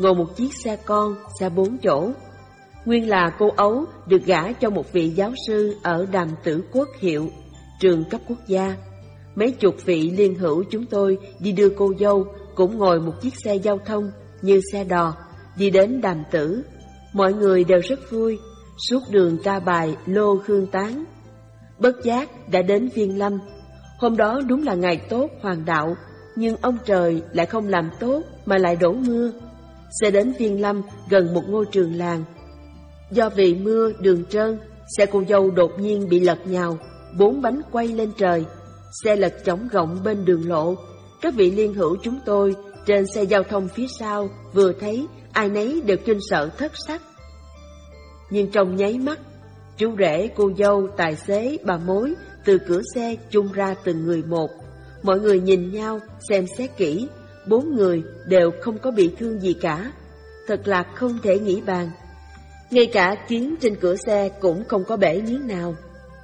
ngồi một chiếc xe con, xe 4 chỗ. Nguyên là cô Ấu được gả cho một vị giáo sư ở Đàm Tử Quốc Hiệu, trường cấp quốc gia. Mấy chục vị liên hữu chúng tôi đi đưa cô dâu cũng ngồi một chiếc xe giao thông như xe đò, đi đến Đàm Tử. Mọi người đều rất vui, suốt đường ca bài Lô Khương Tán. Bất giác đã đến Viên Lâm. Hôm đó đúng là ngày tốt hoàng đạo, nhưng ông trời lại không làm tốt mà lại đổ mưa. Xe đến Viên Lâm gần một ngôi trường làng. Do vì mưa đường trơn, xe cô dâu đột nhiên bị lật nhào, 4 bánh quay lên trời. Xe lật chổng gọng bên đường lộ. Các vị liên hữu chúng tôi trên xe giao thông phía sau vừa thấy, ai nấy đều kinh sợ thất sắc. Nhưng trong nháy mắt, chú rể, cô dâu, tài xế, bà mối từ cửa xe chung ra từng người một. Mọi người nhìn nhau, xem xét kỹ, 4 người đều không có bị thương gì cả. Thật là không thể nghĩ bàn. Ngay cả kiến trên cửa xe cũng không có bể miếng nào.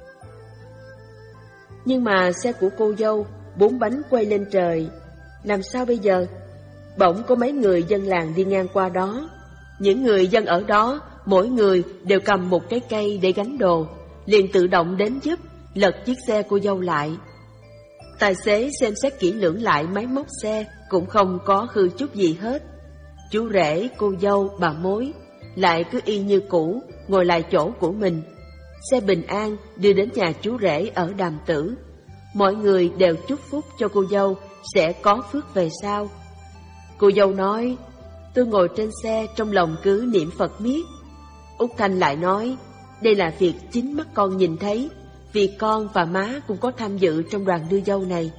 Nhưng mà xe của cô dâu, 4 bánh quay lên trời, làm sao bây giờ? Bỗng có mấy người dân làng đi ngang qua đó. Những người dân ở đó, mỗi người đều cầm một cái cây để gánh đồ, liền tự động đến giúp, lật chiếc xe cô dâu lại. Tài xế xem xét kỹ lưỡng lại máy móc xe, cũng không có hư chút gì hết. Chú rể, cô dâu, bà mối lại cứ y như cũ, ngồi lại chỗ của mình. Xe bình an đưa đến nhà chú rể ở Đàm Tử. Mọi người đều chúc phúc cho cô dâu sẽ có phước về sau. Cô dâu nói, tôi ngồi trên xe trong lòng cứ niệm Phật miết. Út Thanh lại nói, đây là việc chính mắt con nhìn thấy, vì con và má cũng có tham dự trong đoàn đưa dâu này.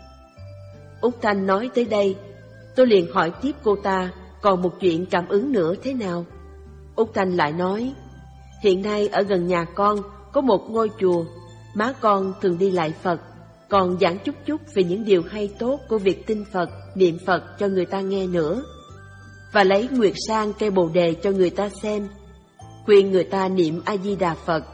Út Thanh nói tới đây, tôi liền hỏi tiếp cô ta, còn một chuyện cảm ứng nữa thế nào? Út Thanh lại nói, hiện nay ở gần nhà con có một ngôi chùa, má con thường đi lại Phật, còn giảng chút chút về những điều hay tốt của việc tin Phật, niệm Phật cho người ta nghe nữa. Và lấy nguyệt sang cây bồ đề cho người ta xem, khuyên người ta niệm A-di-đà Phật.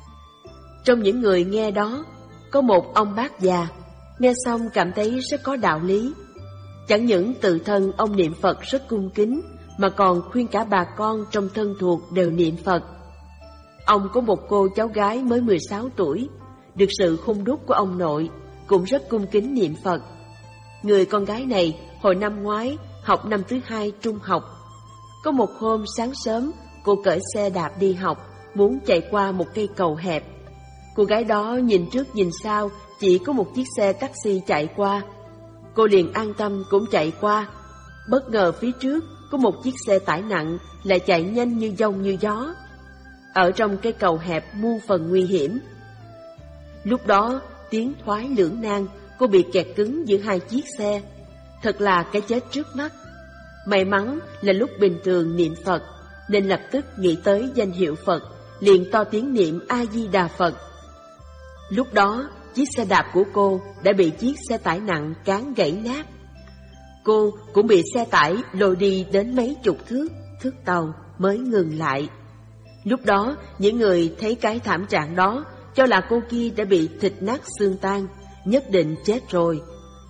Trong những người nghe đó, có một ông bác già, nghe xong cảm thấy rất có đạo lý. Chẳng những tự thân ông niệm Phật rất cung kính, mà còn khuyên cả bà con trong thân thuộc đều niệm Phật. Ông có một cô cháu gái mới 16 tuổi, được sự hung đúc của ông nội, cũng rất cung kính niệm Phật. Người con gái này hồi năm ngoái học năm thứ 2 trung học. Có một hôm sáng sớm, cô cởi xe đạp đi học, muốn chạy qua một cây cầu hẹp. Cô gái đó nhìn trước nhìn sau, chỉ có một chiếc xe taxi chạy qua. Cô liền an tâm cũng chạy qua. Bất ngờ phía trước có một chiếc xe tải nặng lại chạy nhanh như giông như gió. Ở trong cái cầu hẹp muôn phần nguy hiểm. Lúc đó tiến thoái lưỡng nan, cô bị kẹt cứng giữa hai chiếc xe. Thật là cái chết trước mắt. May mắn là lúc bình thường niệm Phật, nên lập tức nghĩ tới danh hiệu Phật, liền to tiếng niệm A-di-đà Phật. Lúc đó chiếc xe đạp của cô đã bị chiếc xe tải nặng cán gãy nát. Cô cũng bị xe tải lôi đi đến mấy chục thước tàu mới ngừng lại. Lúc đó những người thấy cái thảm trạng đó cho là cô kia đã bị thịt nát xương tan, nhất định chết rồi.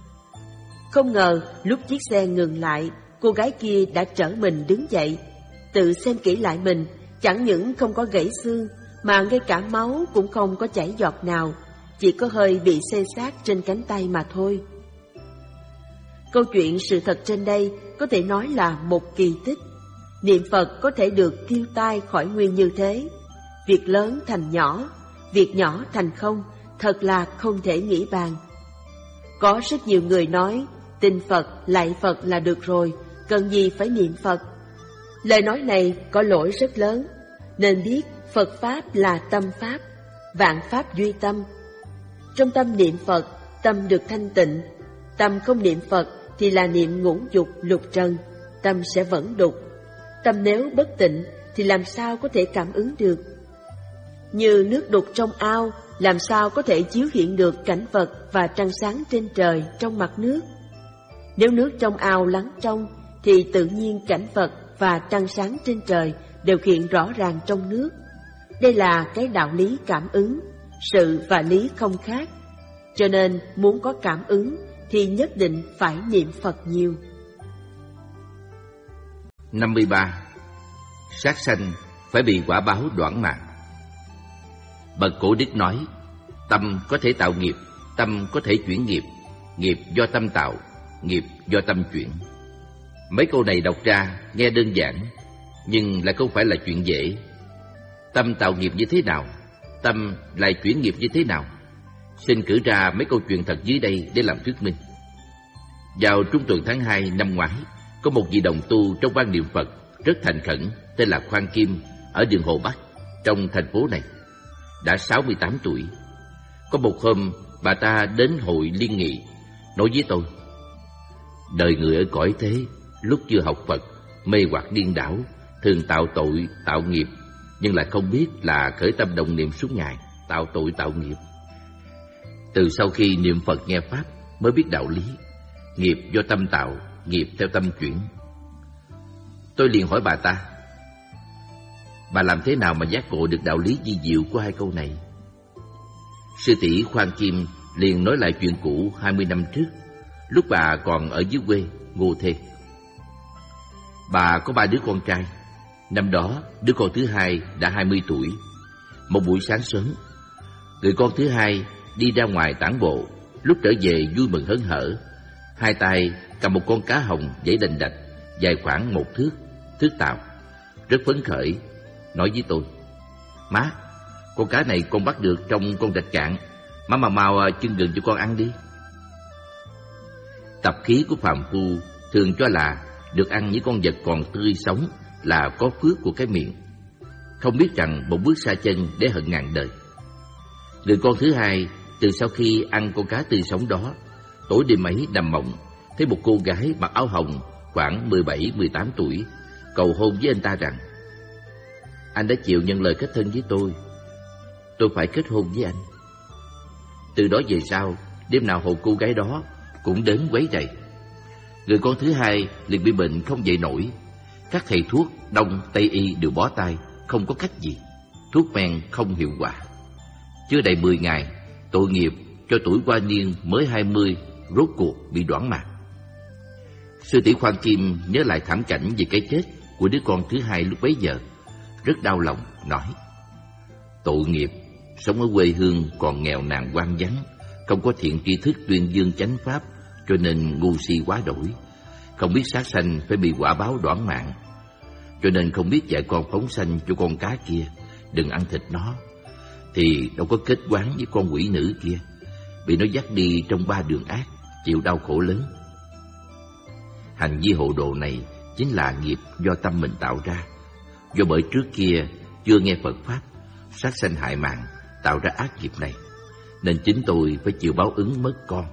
Không ngờ lúc chiếc xe ngừng lại, cô gái kia đã trở mình đứng dậy. Tự xem kỹ lại mình, chẳng những không có gãy xương, mà ngay cả máu cũng không có chảy giọt nào, chỉ có hơi bị xê xát trên cánh tay mà thôi. Câu chuyện sự thật trên đây có thể nói là một kỳ tích. Niệm Phật có thể được tiêu tai khỏi nguyên như thế. Việc lớn thành nhỏ, việc nhỏ thành không, thật là không thể nghĩ bàn. Có rất nhiều người nói, tin Phật, lạy Phật là được rồi, cần gì phải niệm Phật. Lời nói này có lỗi rất lớn, nên biết Phật Pháp là tâm Pháp, vạn Pháp duy tâm. Trong tâm niệm Phật, tâm được thanh tịnh. Tâm không niệm Phật thì là niệm ngũ dục lục trần, tâm sẽ vẫn đục. Tâm nếu bất tịnh thì làm sao có thể cảm ứng được. Như nước đục trong ao, làm sao có thể chiếu hiện được cảnh vật và trăng sáng trên trời trong mặt nước. Nếu nước trong ao lắng trong, thì tự nhiên cảnh vật và trăng sáng trên trời đều hiện rõ ràng trong nước. Đây là cái đạo lý cảm ứng, sự và lý không khác. Cho nên muốn có cảm ứng thì nhất định phải niệm Phật nhiều. 53. Sát sanh phải bị quả báo đoản mạng. Bậc Cổ Đức nói, tâm có thể tạo nghiệp, tâm có thể chuyển nghiệp, nghiệp do tâm tạo, nghiệp do tâm chuyển. Mấy câu này đọc ra nghe đơn giản, nhưng lại không phải là chuyện dễ. Tâm tạo nghiệp như thế nào? Tâm lại chuyển nghiệp như thế nào? Xin cử ra mấy câu chuyện thật dưới đây để làm thuyết minh. Vào trung tuần tháng 2 năm ngoái, có một vị đồng tu trong ban niệm Phật rất thành khẩn, tên là Khoan Kim, ở đường Hồ Bắc, trong thành phố này, đã 68 tuổi. Có một hôm, bà ta đến hội liên nghị, nói với tôi: đời người ở cõi thế, lúc chưa học Phật, mê hoặc điên đảo, thường tạo tội, tạo nghiệp, nhưng lại không biết là khởi tâm đồng niệm suốt ngày, tạo tội, tạo nghiệp. Từ sau khi niệm Phật nghe Pháp mới biết đạo lý, nghiệp do tâm tạo, nghiệp theo tâm chuyển. Tôi liền hỏi bà làm thế nào mà giác ngộ được đạo lý vi diệu của hai câu này? Sư tỷ Khoan Kim liền nói lại chuyện cũ 20 năm trước, lúc bà còn ở dưới quê Ngô Thê. Bà có 3 đứa con trai. Năm đó, đứa con thứ hai đã 20 tuổi. Một buổi sáng sớm, người con thứ hai đi ra ngoài tản bộ. Lúc trở về vui mừng hớn hở, hai tay cầm một con cá hồng vẫy đành đạch, dài khoảng 1 thước tàu, rất phấn khởi, nói với tôi: má, con cá này con bắt được trong con rạch cạn, má mà mau chưng gừng cho con ăn đi. Tập khí của phàm phu thường cho là được ăn những con vật còn tươi sống là có phước của cái miệng, không biết rằng một bước xa chân để hận ngàn đời. Người con thứ hai từ sau khi ăn con cá tươi sống đó, tối đêm ấy nằm mộng thấy một cô gái mặc áo hồng khoảng 17-18 tuổi cầu hôn với anh ta rằng: anh đã chịu nhận lời kết thân với tôi phải kết hôn với anh. Từ đó về sau, đêm nào hầu cô gái đó cũng đến quấy rầy. Người con thứ hai liền bị bệnh không dậy nổi. Các thầy thuốc Đông Tây y đều bó tay, không có cách gì. Thuốc men không hiệu quả. Chưa đầy 10 ngày, tội nghiệp cho tuổi qua niên mới 20 rốt cuộc bị đoản mạng. Sư tỷ Khoan Kim nhớ lại thảm cảnh về cái chết của đứa con thứ hai lúc bấy giờ, rất đau lòng, nói: tội nghiệp, sống ở quê hương còn nghèo nàn hoang vắng, không có thiện tri thức tuyên dương chánh pháp, cho nên ngu si quá đổi, không biết sát sanh phải bị quả báo đoản mạng, cho nên không biết dạy con phóng sanh cho con cá kia đừng ăn thịt nó, thì đâu có kết quán với con quỷ nữ kia, bị nó dắt đi trong 3 đường ác, chịu đau khổ lớn. Hành vi hộ đồ này chính là nghiệp do tâm mình tạo ra, do bởi trước kia chưa nghe Phật pháp, sát sanh hại mạng, tạo ra ác nghiệp này, nên chính tôi phải chịu báo ứng mất con.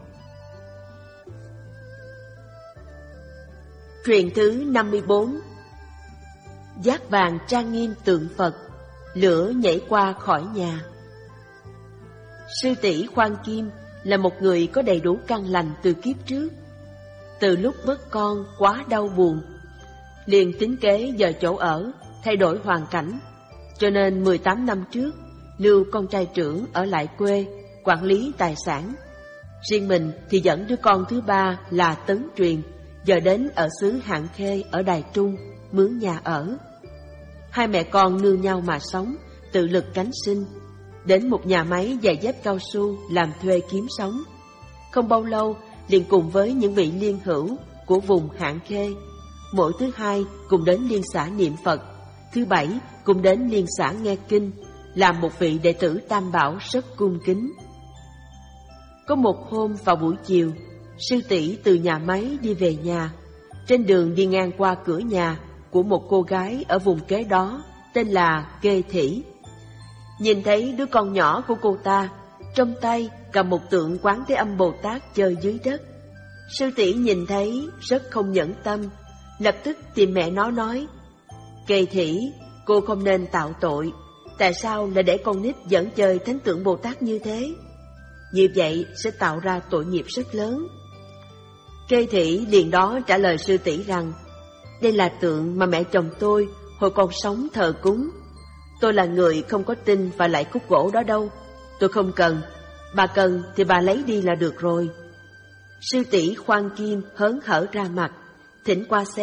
Truyền thứ 54. Giác vàng trang nghiêm tượng Phật, lửa nhảy qua khỏi nhà. Sư tỷ Khoan Kim là một người có đầy đủ căn lành từ kiếp trước. Từ lúc mất con quá đau buồn, liền tính kế dời chỗ ở, thay đổi hoàn cảnh, cho nên 18 năm trước lưu con trai trưởng ở lại quê quản lý tài sản. Riêng mình thì dẫn đứa con thứ 3 là Tấn Truyền giờ đến ở xứ Hạng Khê ở Đài Trung mướn nhà ở. Hai mẹ con nương nhau mà sống, tự lực cánh sinh, đến một nhà máy giày dép cao su làm thuê kiếm sống. Không bao lâu liền cùng với những vị liên hữu của vùng Hạng Khê, mỗi thứ hai cùng đến liên xã niệm Phật, thứ bảy cùng đến liên xã nghe kinh, làm một vị đệ tử Tam Bảo rất cung kính. Có một hôm vào buổi chiều, sư tỷ từ nhà máy đi về nhà, trên đường đi ngang qua cửa nhà của một cô gái ở vùng kế đó tên là Kê Thị. Nhìn thấy đứa con nhỏ của cô ta trong tay cầm một tượng Quán Thế Âm Bồ Tát chơi dưới đất. Sư tỷ nhìn thấy rất không nhẫn tâm, lập tức tìm mẹ nó nói: Kê Thị, cô không nên tạo tội, tại sao lại để con nít dẫn chơi thánh tượng Bồ Tát như thế? Như vậy sẽ tạo ra tội nghiệp rất lớn. Kê Thị liền đó trả lời sư tỷ rằng: đây là tượng mà mẹ chồng tôi hồi còn sống thờ cúng. Tôi là người không có tin và lại khúc gỗ đó đâu, tôi không cần, bà cần thì bà lấy đi là được rồi. Sư tỷ Khoan Kim hớn hở ra mặt, thỉnh qua xem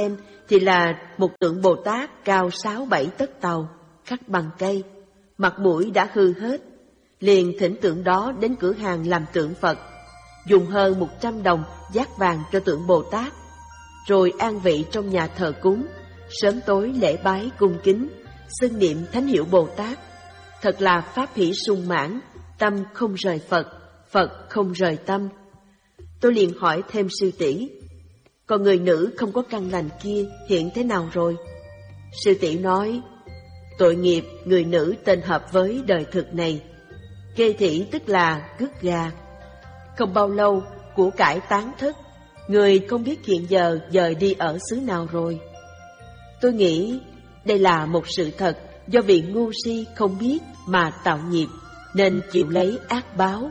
thì là một tượng Bồ Tát cao 6-7 tấc tàu, khắc bằng cây, mặt mũi đã hư hết. Liền thỉnh tượng đó đến cửa hàng làm tượng Phật, dùng hơn 100 đồng dát vàng cho tượng Bồ Tát, rồi an vị trong nhà thờ cúng, sớm tối lễ bái cung kính, xưng niệm thánh hiệu Bồ Tát. Thật là pháp hỷ sung mãn, tâm không rời Phật, Phật không rời tâm. Tôi liền hỏi thêm sư tỷ, còn người nữ không có căn lành kia hiện thế nào rồi? Sư tỷ nói, tội nghiệp người nữ tên hợp với đời thực này. Kê thị tức là cướp gà. Không bao lâu, của cải tán thất, người không biết hiện giờ dời đi ở xứ nào rồi. Tôi nghĩ đây là một sự thật do vị ngu si không biết mà tạo nghiệp, nên chịu lấy ác báo.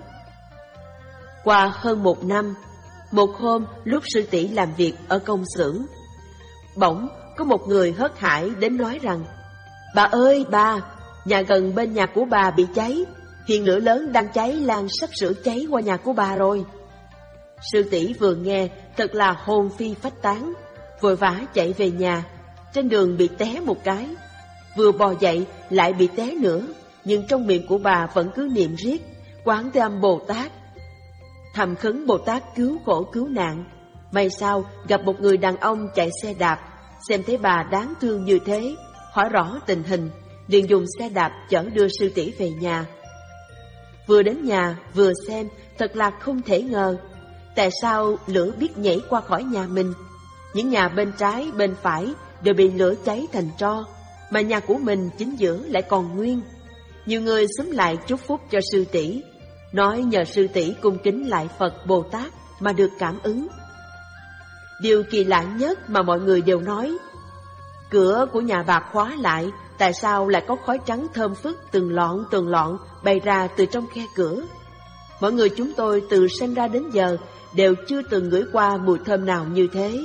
Qua hơn 1 năm, một hôm lúc sư tỷ làm việc ở công xưởng, bỗng có một người hớt hải đến nói rằng, bà ơi bà, nhà gần bên nhà của bà bị cháy, hiện lửa lớn đang cháy lan sắp sửa cháy qua nhà của bà rồi. Sư tỷ vừa nghe thật là hồn phi phách tán, vội vã chạy về nhà. Trên đường bị té một cái, vừa bò dậy lại bị té nữa, nhưng trong miệng của bà vẫn cứ niệm riết Quán Thế Âm Bồ Tát, thầm khấn Bồ Tát cứu khổ cứu nạn. May sao gặp một người đàn ông chạy xe đạp, xem thấy bà đáng thương như thế, hỏi rõ tình hình, liền dùng xe đạp chở đưa sư tỷ về nhà. Vừa đến nhà vừa xem, thật là không thể ngờ, tại sao lửa biết nhảy qua khỏi nhà mình. Những nhà bên trái bên phải đều bị lửa cháy thành tro, mà nhà của mình chính giữa lại còn nguyên. Nhiều người xúm lại chúc phúc cho sư tỷ, nói nhờ sư tỷ cung kính lại Phật Bồ Tát mà được cảm ứng. Điều kỳ lạ nhất mà mọi người đều nói, cửa của nhà bà khóa lại, tại sao lại có khói trắng thơm phức từng lọn bay ra từ trong khe cửa. Mọi người chúng tôi từ sinh ra đến giờ đều chưa từng ngửi qua mùi thơm nào như thế.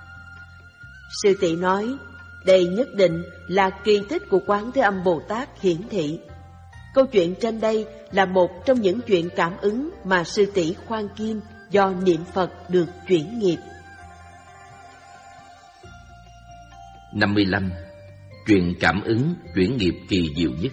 Sư tỷ nói, đây nhất định là kỳ tích của Quán Thế Âm Bồ Tát hiển thị. Câu chuyện trên đây là một trong những chuyện cảm ứng mà sư tỷ khoan kim do niệm Phật được chuyển nghiệp. 55. Truyền cảm ứng chuyển nghiệp kỳ diệu nhất.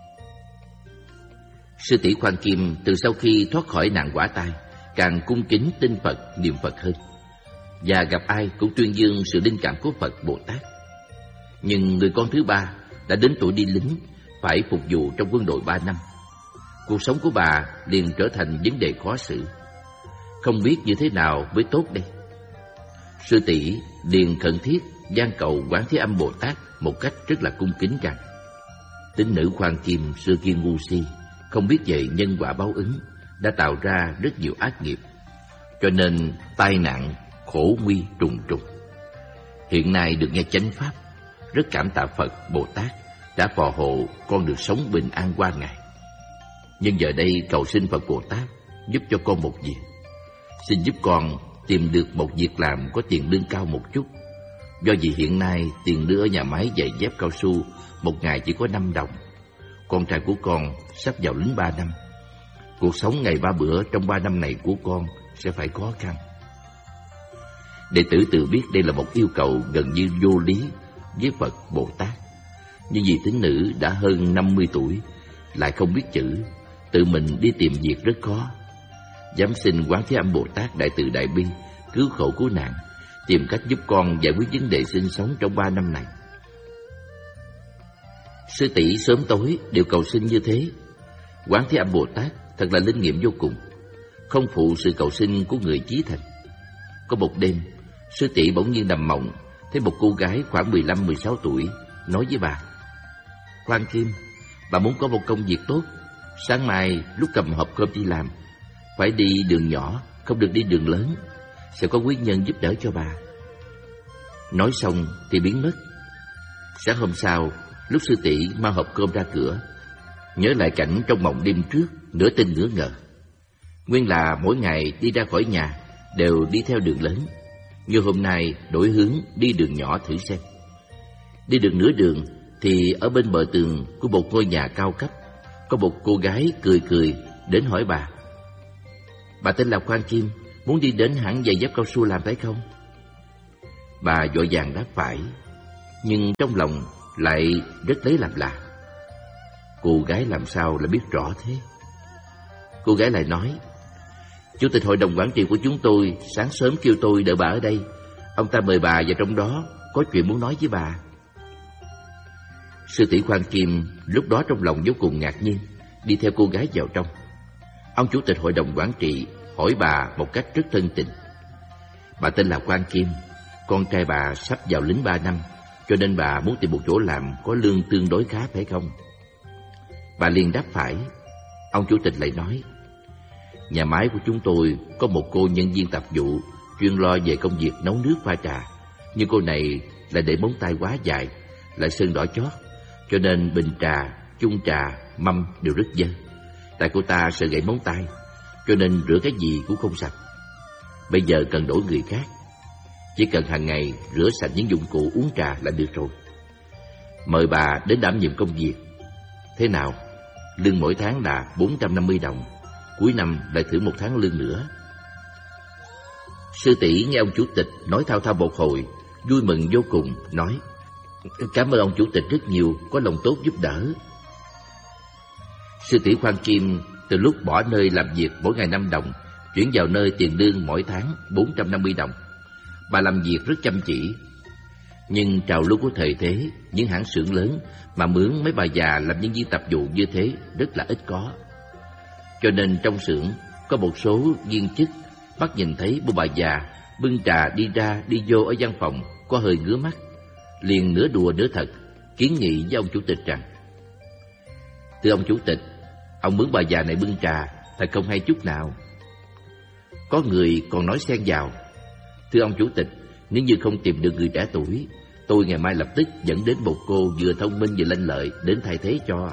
Sư tỷ Khoan Kim từ sau khi thoát khỏi nạn quả tai, càng cung kính tin Phật, niệm Phật hơn, và gặp ai cũng tuyên dương sự linh cảm của Phật Bồ Tát. Nhưng người con thứ ba đã đến tuổi đi lính, phải phục vụ trong quân đội 3 năm. Cuộc sống của bà liền trở thành vấn đề khó xử, không biết như thế nào mới tốt đây. Sư tỷ liền khẩn thiết van cầu Quán Thế Âm Bồ Tát một cách rất là cung kính rằng, tín nữ Khoan Kim xưa kia ngu si, không biết về nhân quả báo ứng, đã tạo ra rất nhiều ác nghiệp, cho nên tai nạn khổ nguy trùng trùng. Hiện nay được nghe chánh pháp, rất cảm tạ Phật Bồ Tát đã phò hộ con được sống bình an qua ngày. Nhưng giờ đây cầu xin Phật Bồ Tát giúp cho con một việc. Xin giúp con tìm được một việc làm có tiền lương cao một chút. Do vì hiện nay tiền lương ở nhà máy giày dép cao su một ngày chỉ có 5 đồng. Con trai của con sắp vào lính 3 năm. Cuộc sống ngày 3 bữa trong 3 năm này của con sẽ phải khó khăn. Đệ tử tự biết đây là một yêu cầu gần như vô lý với Phật Bồ Tát. Nhưng vì tín nữ đã hơn 50 tuổi, lại không biết chữ, tự mình đi tìm việc rất khó. Dám xin Quán Thế Âm Bồ Tát đại từ đại bi, cứu khổ cứu nạn, tìm cách giúp con giải quyết vấn đề sinh sống trong 3 năm này. Sư tỷ sớm tối đều cầu xin như thế. Quán Thế Âm Bồ Tát thật là linh nghiệm vô cùng, không phụ sự cầu xin của người chí thành. Có một đêm, sư tỷ bỗng nhiên nằm mộng, thấy một cô gái khoảng 15-16 tuổi nói với bà: Khoan Kim, bà muốn có một công việc tốt, sáng mai lúc cầm hộp cơm đi làm, phải đi đường nhỏ, không được đi đường lớn, sẽ có quý nhân giúp đỡ cho bà. Nói xong thì biến mất. Sáng hôm sau, lúc sư tỷ mang hộp cơm ra cửa, nhớ lại cảnh trong mộng đêm trước, nửa tin nửa ngờ. Nguyên là mỗi ngày đi ra khỏi nhà đều đi theo đường lớn, như hôm nay đổi hướng đi đường nhỏ thử xem. Đi được nửa đường thì ở bên bờ tường của một ngôi nhà cao cấp, có một cô gái cười cười đến hỏi bà: Bà tên là Khoan Kim, muốn đi đến hãng giày dép cao su làm phải không? Bà vội vàng đáp phải, nhưng trong lòng lại rất lấy làm lạ. Cô gái làm sao lại biết rõ thế? Cô gái lại nói, Chủ tịch hội đồng quản trị của chúng tôi sáng sớm kêu tôi đợi bà ở đây. Ông ta mời bà vào trong đó, có chuyện muốn nói với bà. Sư tỷ Khoan Kim lúc đó trong lòng vô cùng ngạc nhiên, đi theo cô gái vào trong. Ông chủ tịch hội đồng quản trị hỏi bà một cách rất thân tình. Bà tên là Khoan Kim, con trai bà sắp vào lính 3 năm, cho nên bà muốn tìm một chỗ làm có lương tương đối khá phải không? Bà liền đáp phải. Ông chủ tịch lại nói, nhà máy của chúng tôi có một cô nhân viên tạp vụ chuyên lo về công việc nấu nước pha trà, nhưng cô này lại để móng tay quá dài, lại sơn đỏ chót, cho nên bình trà, chung trà, mâm đều rất dơ. Tại cô ta sợ gãy móng tay, cho nên rửa cái gì cũng không sạch. Bây giờ cần đổi người khác, chỉ cần hàng ngày rửa sạch những dụng cụ uống trà là được rồi. Mời bà đến đảm nhiệm công việc. Thế nào? Lương mỗi tháng là 450 đồng, cuối năm lại thưởng 1 tháng lương nữa. Sư tỷ nghe ông chủ tịch nói thao thao một hồi, vui mừng vô cùng, nói, cảm ơn ông chủ tịch rất nhiều, có lòng tốt giúp đỡ. Sư tỷ Khoan Kim từ lúc bỏ nơi làm việc mỗi ngày 5 đồng, chuyển vào nơi tiền lương mỗi tháng 450 đồng. Bà làm việc rất chăm chỉ. Nhưng trào lưu của thời thế, những hãng xưởng lớn mà mướn mấy bà già làm nhân viên tạp vụ như thế rất là ít có. Cho nên trong xưởng có một số viên chức bắt nhìn thấy một bà già bưng trà đi ra đi vô ở văn phòng có hơi ngứa mắt, liền nửa đùa nửa thật kiến nghị với ông chủ tịch rằng, thưa ông chủ tịch, ông mướn bà già này bưng trà thật không hay chút nào. Có người còn nói xen vào, thưa ông chủ tịch, nếu như không tìm được người trẻ tuổi, tôi ngày mai lập tức dẫn đến một cô vừa thông minh vừa lanh lợi đến thay thế cho.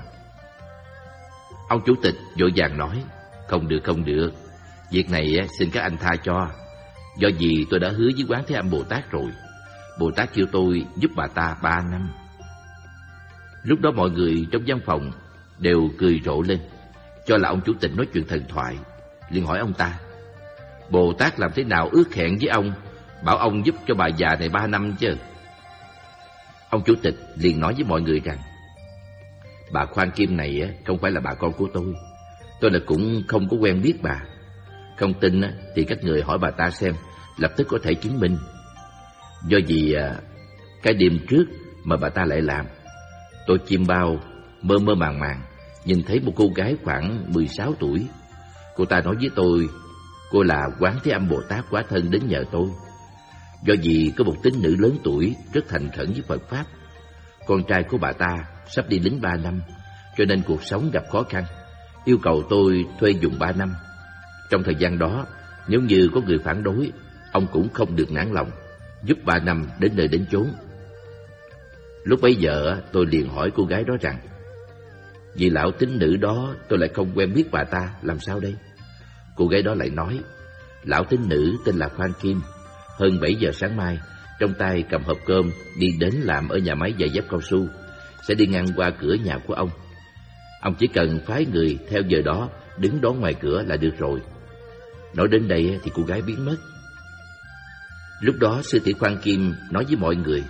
Ông chủ tịch vội vàng nói, không được, việc này xin các anh tha cho. Do vì tôi đã hứa với Quán Thế Âm Bồ Tát rồi. Bồ Tát kêu tôi giúp bà ta 3 năm. Lúc đó mọi người trong văn phòng đều cười rộ lên, cho là ông chủ tịch nói chuyện thần thoại. Liền hỏi ông ta, Bồ Tát làm thế nào ước hẹn với ông, bảo ông giúp cho bà già này 3 năm chứ? Ông chủ tịch liền nói với mọi người rằng, bà Khoan Kim này không phải là bà con của tôi là cũng không có quen biết bà. Không tin thì các người hỏi bà ta xem, lập tức có thể chứng minh. Do vì cái đêm trước mà bà ta lại làm, tôi chim bao mơ mơ màng màng nhìn thấy một cô gái khoảng 16 tuổi. Cô ta nói với tôi, cô là Quán Thế Âm Bồ Tát hóa thân đến nhờ tôi. Do vì có một tín nữ lớn tuổi rất thành khẩn với Phật Pháp. Con trai của bà ta sắp đi lính 3 năm, cho nên cuộc sống gặp khó khăn, yêu cầu tôi thuê dùng 3 năm. Trong thời gian đó, nếu như có người phản đối, ông cũng không được nản lòng, giúp 3 năm đến nơi đến chốn. Lúc bấy giờ tôi liền hỏi cô gái đó rằng, vì lão tín nữ đó tôi lại không quen biết bà ta, làm sao đây? Cô gái đó lại nói, lão tín nữ tên là Khoan Kim, hơn 7 giờ sáng mai, trong tay cầm hộp cơm đi đến làm ở nhà máy giày dép cao su, sẽ đi ngang qua cửa nhà của ông. Ông chỉ cần phái người theo giờ đó đứng đón ngoài cửa là được rồi. Nói đến đây thì cô gái biến mất. Lúc đó sư tỷ Khoan Kim nói với mọi người,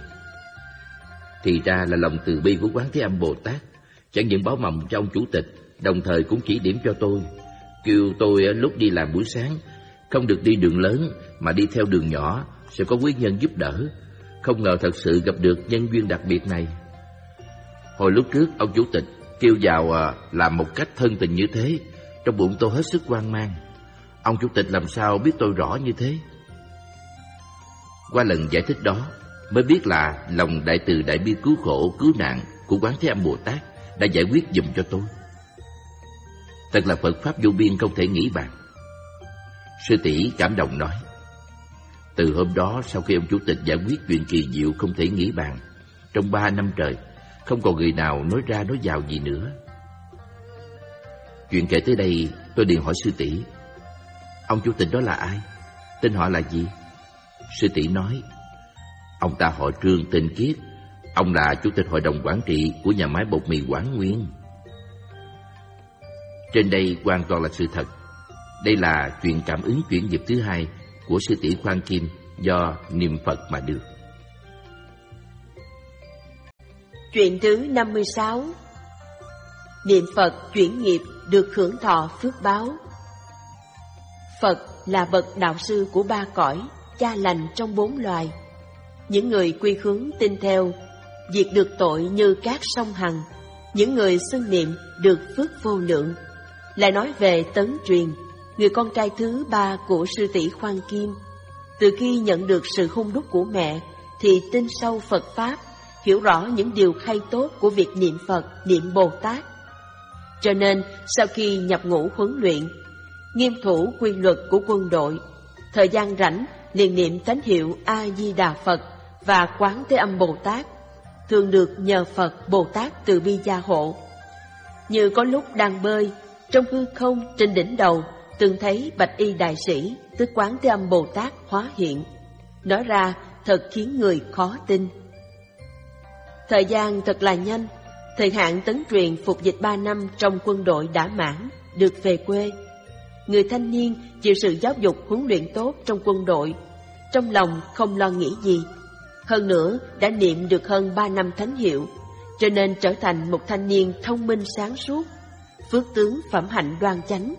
thì ra là lòng từ bi của Quán Thế Âm Bồ Tát chẳng những báo mộng cho ông chủ tịch, đồng thời cũng chỉ điểm cho tôi, kêu tôi lúc đi làm buổi sáng không được đi đường lớn mà đi theo đường nhỏ, sẽ có quý nhân giúp đỡ. Không ngờ thật sự gặp được nhân duyên đặc biệt này. Hồi lúc trước ông chủ tịch kêu vào làm một cách thân tình như thế, trong bụng tôi hết sức hoang mang. Ông chủ tịch làm sao biết tôi rõ như thế? Qua lần giải thích đó mới biết là lòng đại từ đại bi cứu khổ cứu nạn của Quán Thế Âm Bồ Tát đã giải quyết giùm cho tôi. Thật là Phật Pháp vô biên không thể nghĩ bàn. Sư tỷ cảm động nói, từ hôm đó sau khi ông chủ tịch giải quyết chuyện kỳ diệu không thể nghĩ bàn, trong 3 năm trời không còn người nào nói ra nói vào gì nữa. Chuyện kể tới đây tôi liền hỏi sư tỷ, ông chủ tịch đó là ai? Tên họ là gì? Sư tỷ nói, ông ta họ Trương tên Kiết, ông là chủ tịch hội đồng quản trị của nhà máy bột mì Quảng Nguyên. Trên đây hoàn toàn là sự thật. Đây là chuyện cảm ứng chuyển nghiệp thứ 2 của sư tỷ Khoan Kim do niệm Phật mà được. Chuyện thứ 56. Niệm Phật chuyển nghiệp được hưởng thọ phước báo. Phật là bậc đạo sư của ba cõi, cha lành trong bốn loài. Những người quy hướng tin theo, diệt được tội như cát sông Hằng. Những người xưng niệm được phước vô lượng. Lại nói về Tấn Truyền, người con trai thứ ba của sư tỷ Khoan Kim. Từ khi nhận được sự hung đúc của mẹ, thì tin sâu Phật Pháp, hiểu rõ những điều hay tốt của việc niệm Phật, niệm Bồ Tát. Cho nên, sau khi nhập ngũ huấn luyện, nghiêm thủ quy luật của quân đội, thời gian rảnh liền niệm thánh hiệu A-di-đà Phật và Quán Thế Âm Bồ Tát, thường được nhờ Phật Bồ Tát từ bi gia hộ. Như có lúc đang bơi, trong hư không trên đỉnh đầu, từng thấy Bạch Y Đại Sĩ, tức Quán Thế Âm Bồ Tát hóa hiện. Nói ra thật khiến người khó tin. Thời gian thật là nhanh. Thời hạn Tấn Truyền phục dịch 3 năm trong quân đội đã mãn, được về quê. Người thanh niên chịu sự giáo dục huấn luyện tốt trong quân đội, trong lòng không lo nghĩ gì. Hơn nữa đã niệm được hơn 3 năm thánh hiệu, cho nên trở thành một thanh niên thông minh sáng suốt, phước tướng phẩm hạnh đoan chánh.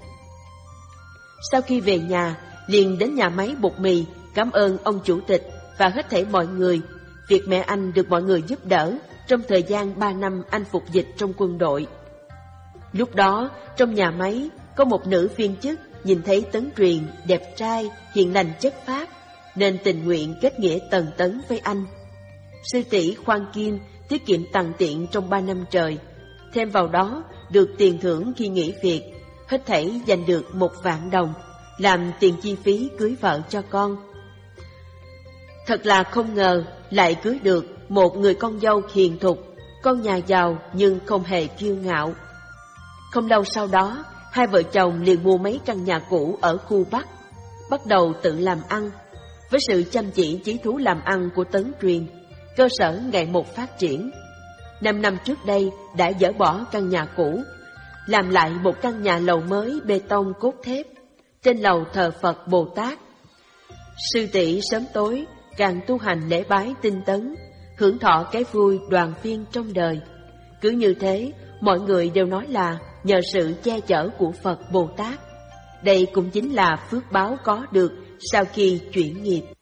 Sau khi về nhà, liền đến nhà máy bột mì cảm ơn ông chủ tịch và hết thảy mọi người. Việc mẹ anh được mọi người giúp đỡ trong thời gian 3 năm anh phục dịch trong quân đội. Lúc đó, trong nhà máy, có một nữ viên chức nhìn thấy Tấn Truyền đẹp trai, hiền lành chất phác, nên tình nguyện kết nghĩa tần tấn với anh. Sư tỷ Khoan Kim tiết kiệm tằn tiện trong 3 năm trời, thêm vào đó được tiền thưởng khi nghỉ việc, hết thảy giành được 1.000.000 đồng, làm tiền chi phí cưới vợ cho con. Thật là không ngờ lại cưới được một người con dâu hiền thục, con nhà giàu nhưng không hề kiêu ngạo. Không lâu sau đó, hai vợ chồng liền mua mấy căn nhà cũ ở khu Bắc, bắt đầu tự làm ăn. Với sự chăm chỉ chí thú làm ăn của Tấn Truyền, cơ sở ngày một phát triển. 5 năm trước đây đã dỡ bỏ căn nhà cũ, làm lại một căn nhà lầu mới bê tông cốt thép. Trên lầu thờ Phật Bồ Tát. Sư tỷ sớm tối càng tu hành lễ bái tinh tấn, hưởng thọ cái vui đoàn viên trong đời. Cứ như thế, mọi người đều nói là nhờ sự che chở của Phật Bồ Tát. Đây cũng chính là phước báo có được sau khi chuyển nghiệp.